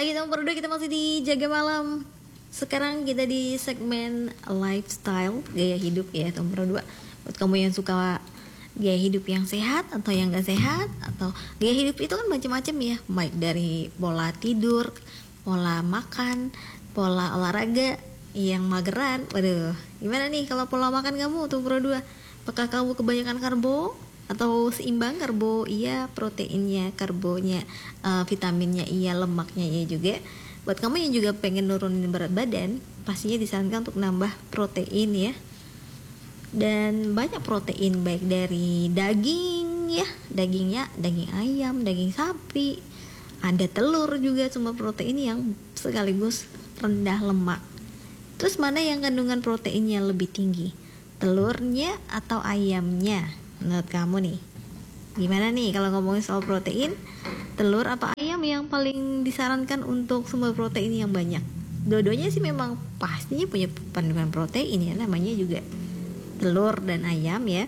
lagi nomor 2 kita masih di Jaga Malam. Sekarang kita di segmen lifestyle, gaya hidup ya nomor 2. Buat kamu yang suka gaya hidup yang sehat atau yang gak sehat, atau gaya hidup itu kan macam-macam ya, baik dari pola tidur, pola makan, pola olahraga, yang mageran. Waduh, gimana nih kalau pola makan kamu tuh nomor 2? Apakah kamu kebanyakan karbo atau seimbang? Karbo iya, proteinnya, karbonya, vitaminnya iya, lemaknya iya juga. Buat kamu yang juga pengen nurunin berat badan, pastinya disarankan untuk nambah protein ya. Dan banyak protein baik dari daging ya, dagingnya daging ayam, daging sapi, ada telur juga, semua protein yang sekaligus rendah lemak. Terus mana yang kandungan proteinnya lebih tinggi? Telurnya atau ayamnya? Menurut kamu nih, gimana nih kalau ngomongin soal protein? Telur apa ayam yang paling disarankan untuk sumber protein yang banyak? Dua-duanya sih memang pastinya punya kandungan protein ya, namanya juga telur dan ayam ya.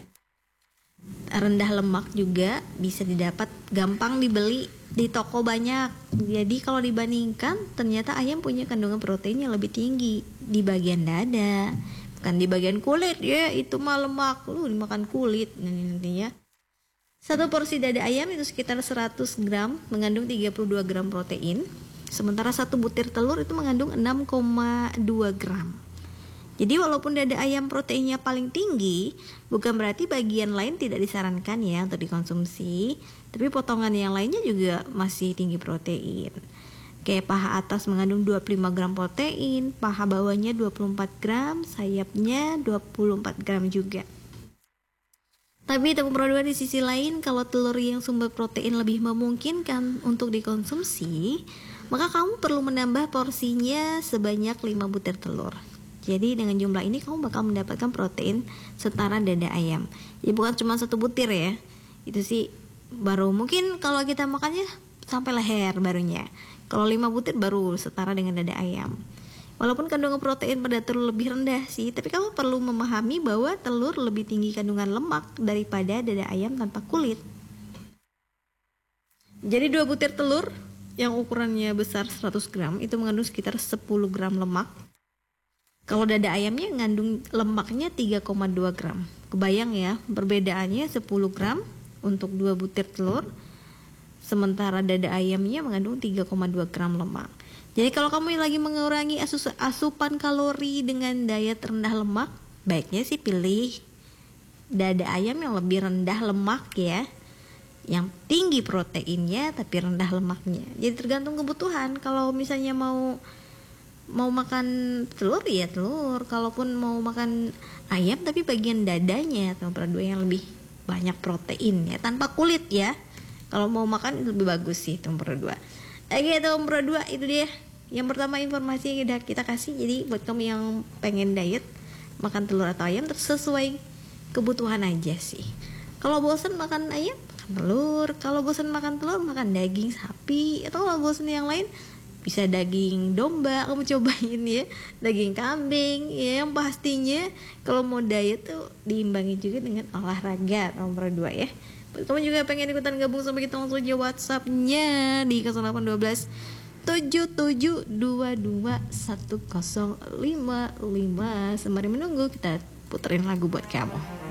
Rendah lemak juga bisa didapat gampang dibeli di toko banyak. Jadi kalau dibandingkan, ternyata ayam punya kandungan protein yang lebih tinggi di bagian dada, bukan di bagian kulit ya, itu mah lemak, lu dimakan kulit nantinya. Satu porsi dada ayam itu sekitar 100 gram, mengandung 32 gram protein. Sementara satu butir telur itu mengandung 6,2 gram. Jadi walaupun dada ayam proteinnya paling tinggi, bukan berarti bagian lain tidak disarankan ya untuk dikonsumsi. Tapi potongan yang lainnya juga masih tinggi protein. Kayak paha atas mengandung 25 gram protein, paha bawahnya 24 gram, sayapnya 24 gram juga. Tapi nomor 2 di sisi lain, kalau telur yang sumber protein lebih memungkinkan untuk dikonsumsi, maka kamu perlu menambah porsinya sebanyak 5 butir telur. Jadi dengan jumlah ini kamu bakal mendapatkan protein setara dada ayam. Jadi bukan cuma satu butir ya. Itu sih baru mungkin kalau kita makannya sampai leher barunya. Kalau 5 butir baru setara dengan dada ayam. Walaupun kandungan protein pada telur lebih rendah sih, tapi kamu perlu memahami bahwa telur lebih tinggi kandungan lemak daripada dada ayam tanpa kulit. Jadi 2 butir telur yang ukurannya besar 100 gram itu mengandung sekitar 10 gram lemak. Kalau dada ayamnya mengandung lemaknya 3,2 gram. Kebayang ya, perbedaannya 10 gram untuk 2 butir telur. Sementara dada ayamnya mengandung 3,2 gram lemak. Jadi kalau kamu lagi mengurangi asupan kalori dengan diet rendah lemak, baiknya sih pilih dada ayam yang lebih rendah lemak ya. Yang tinggi proteinnya tapi rendah lemaknya. Jadi tergantung kebutuhan. Kalau misalnya mau makan telur ya telur, kalaupun mau makan ayam tapi bagian dadanya nomor 2 yang lebih banyak protein ya, tanpa kulit ya. Kalau mau makan itu lebih bagus sih nomor 2. Oke, nomor 2 itu dia. Yang pertama informasi yang udah kita kasih. Jadi buat kamu yang pengen diet, makan telur atau ayam sesuai kebutuhan aja sih. Kalau bosan makan ayam, makan telur. Kalau bosan makan telur, makan daging sapi. Atau kalau bosan yang lain, bisa daging domba, kamu cobain ya, daging kambing ya. Yang pastinya kalau mau diet tuh diimbangi juga dengan olahraga nomor 2 ya. Kamu juga pengen ikutan gabung sama kita, langsung aja WhatsApp-nya di 0812 7722 1055. Sembari menunggu kita puterin lagu buat kamu.